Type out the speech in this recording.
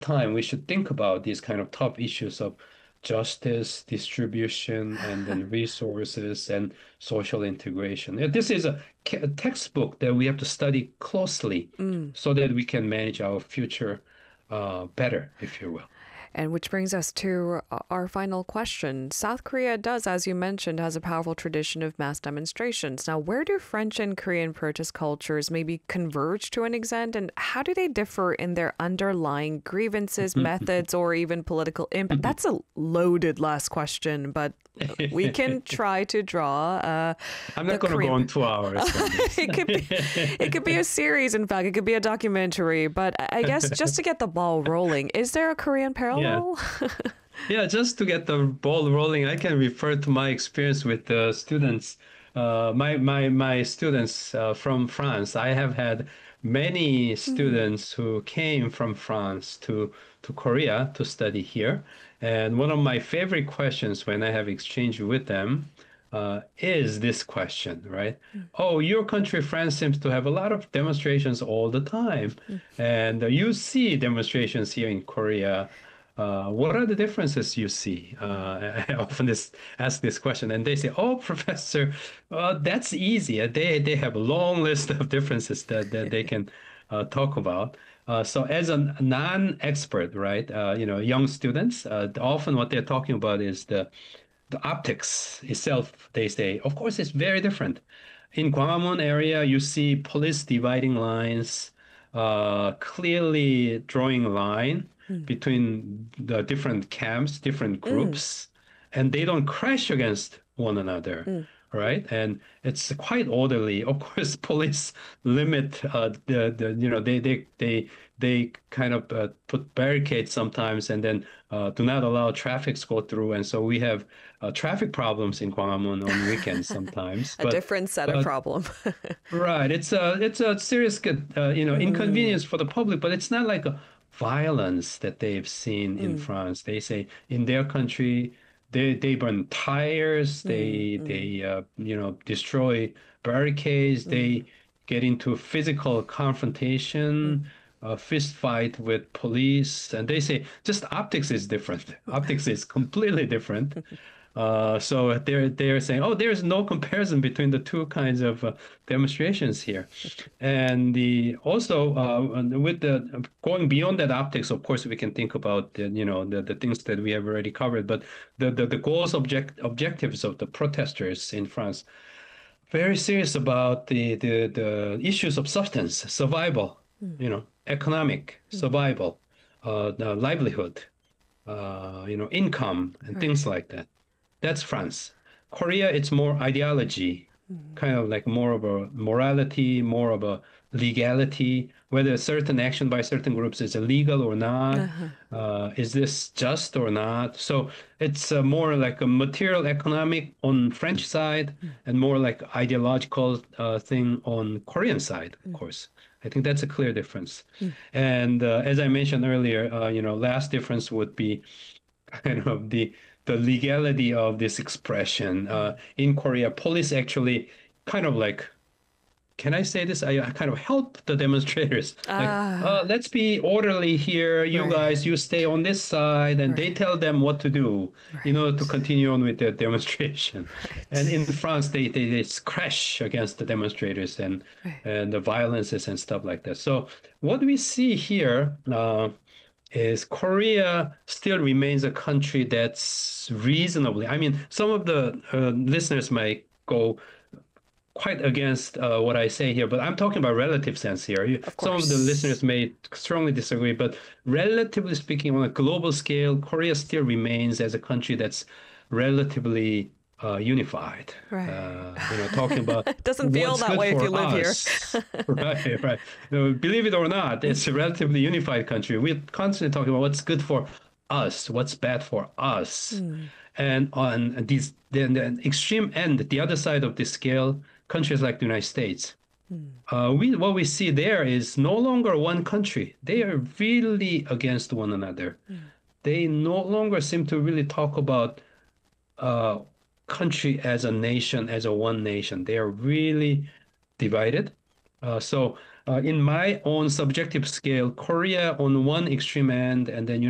time, we should think about these kind of tough issues of justice, distribution, and then resources and social integration. This is a textbook that we have to study closely Mm. so that we can manage our future better, if you will. And which brings us to our final question. South Korea does, as you mentioned, has a powerful tradition of mass demonstrations. Now, where do French and Korean protest cultures maybe converge to an extent, and how do they differ in their underlying grievances, methods, or even political impact? That's a loaded last question, but we can try to draw I'm the not going to go Korean. on 2 hours on this. It could be a series, in fact. It could be a documentary. But I guess just to get the ball rolling, is there a Korean Yeah. parallel? Yeah, just to get the ball rolling, I can refer to my experience with the students. My students from France. I have had many Mm, students who came from France to Korea to study here. And one of my favorite questions when I have exchange with them is this question, right? mm, Oh, your country, France, seems to have a lot of demonstrations all the time. mm. And you see demonstrations here in Korea. What are the differences you see? I often ask this question, and they say, "Oh, professor, that's easy. They have a long list of differences that they can talk about." So, as a non-expert, right? Young students, often what they're talking about is the optics itself. They say, of course, it's very different. In Gwanghwamun area, you see police dividing lines, clearly drawing a line Mm. between the different camps, different Mm. groups, and they don't crash against one another, Mm. right? And it's quite orderly. Of course, police limit they kind of put barricades sometimes, and then do not allow traffic to go through, and so we have traffic problems in Gwanghwamun on weekends sometimes. A different set of But problem. right, it's a serious Mm. inconvenience for the public, but it's not like a violence that they've seen in Mm. France. They say in their country they burn tires, Mm. they destroy barricades, Mm. they get into physical Mm. confrontation, a fist fight with police, and they say just optics is different. Optics is completely different. So they're saying, oh, there's no comparison between the two kinds of demonstrations here, and the also with the going beyond that optics, of course, we can think about the things that we have already covered, but the goals objectives of the protesters in France very serious about the issues of substance, survival, Mm. economic Mm. survival, the livelihood, income and things Right. like that. That's France. Korea, it's more ideology, Mm. kind of like more of a morality, more of a legality, whether a certain action by certain groups is illegal or not. Uh-huh. Is this just or not? So it's more like a material economic on French side Mm. and more like ideological thing on Korean side, of Mm. course. I think that's a clear difference. Mm. And as I mentioned earlier, last difference would be kind of the legality of this expression. Mm. In Korea, police actually kind of like, can I say this? I kind of help the demonstrators. Like, Ah, let's be orderly here. You right. guys, you stay on this side, and they Right. tell them what to do, to Right. continue on with the demonstration. And Right. in France, they crash against the demonstrators Right. and the violences and stuff like that. So what we see here is Korea still remains a country that's reasonably. I mean, some of the listeners might go quite against what I say here, but I'm talking about relative sense here. Of Some of the listeners course. may strongly disagree, but relatively speaking, on a global scale, Korea still remains as a country that's relatively unified. Right. Talking about It doesn't feel what's that good way if you for live here. us. Right, right. Believe it or not, it's a relatively unified country. We're constantly talking about what's good for us, what's bad for us. Mm. And on the extreme end, the other side of the scale, countries like the United States, Mm. what we see there is no longer one country. They are really against one another. Mm. They no longer seem to really talk about uh, country as a nation, as a one nation. They are really divided. So In my own subjective scale, Korea on one extreme end, and then